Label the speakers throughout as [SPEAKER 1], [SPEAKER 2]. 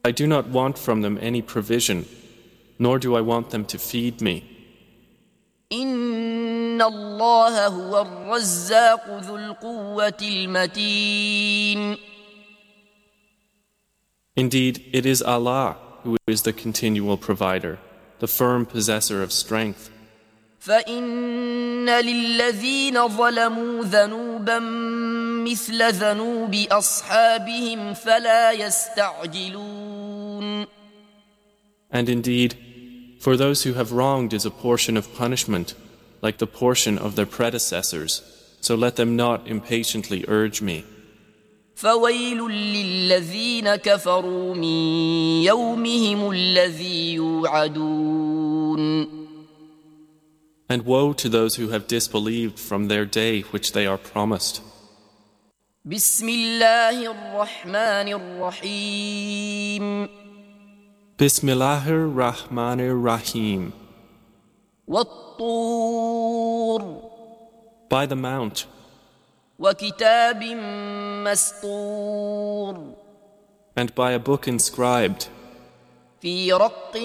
[SPEAKER 1] I do not want from them any provision, nor do I want them to feed me.
[SPEAKER 2] إن الله هو الرزاق ذو القوة المتين.
[SPEAKER 1] Indeed, it is Allah who is the continual provider, the firm possessor of strength.
[SPEAKER 2] فإن للذين ظلموا ذنوبا مثل ذنوب أصحابهم فلا يستعجلون.
[SPEAKER 1] And indeed, for those who have wronged is a portion of punishment, like the portion of their predecessors, so let them not impatiently urge me.
[SPEAKER 2] فويل للذين كفروا من يومهم الذي يوعدون.
[SPEAKER 1] And woe to those who have disbelieved from their day which they are promised.
[SPEAKER 2] بسم الله الرحمن الرحيم.
[SPEAKER 1] Bismillahir Rahmanir Rahim.
[SPEAKER 2] والطور.
[SPEAKER 1] By the mount.
[SPEAKER 2] وكتاب مسطور.
[SPEAKER 1] And by a book inscribed.
[SPEAKER 2] في رق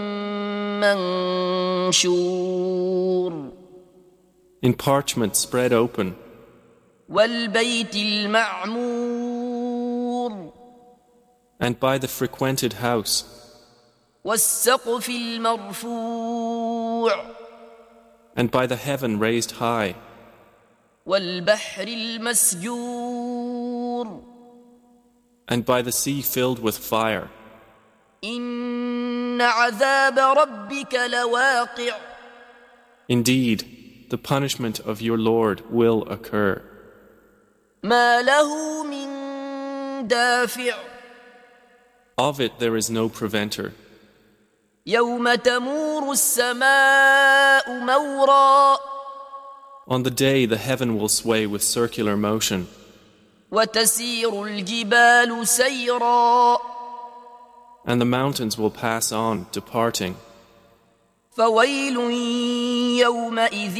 [SPEAKER 2] منشور.
[SPEAKER 1] In parchment spread open.
[SPEAKER 2] والبيت المعمور.
[SPEAKER 1] And by the frequented house.
[SPEAKER 2] والسقف المرفوع.
[SPEAKER 1] And by the heaven raised high.
[SPEAKER 2] والبحر المسجور.
[SPEAKER 1] And by the sea filled with fire.
[SPEAKER 2] إن عذاب ربك لواقع.
[SPEAKER 1] Indeed, the punishment of your Lord will occur.
[SPEAKER 2] ما له من دافع.
[SPEAKER 1] Of it there is no preventer.
[SPEAKER 2] يوم تمور السماء مورا.
[SPEAKER 1] On the day the heaven will sway with circular motion.
[SPEAKER 2] وتسير الجبال سيرا.
[SPEAKER 1] And the mountains will pass on, departing.
[SPEAKER 2] فويل يومئذ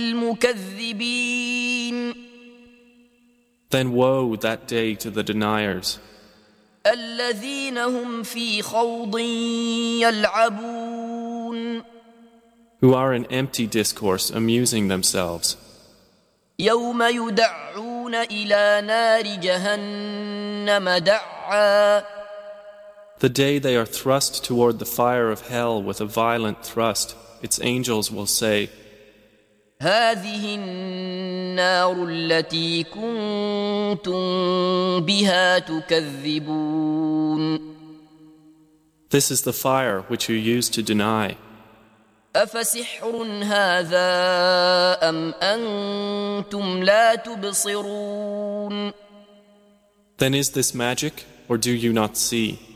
[SPEAKER 2] للمكذبين.
[SPEAKER 1] Then woe that day to the deniers.
[SPEAKER 2] الذين هم في خوض يلعبون.
[SPEAKER 1] Who are in empty discourse amusing themselves.
[SPEAKER 2] يوم يدعون إلى نار جهنم دعا.
[SPEAKER 1] The day they are thrust toward the fire of hell with a violent thrust, its angels will say,
[SPEAKER 2] هذه النار التي كنتم بها تكذبون.
[SPEAKER 1] This is the fire which you used to deny.
[SPEAKER 2] أفسحر هذا أم أنتم لا تبصرون.
[SPEAKER 1] Then is this magic, or do you not see?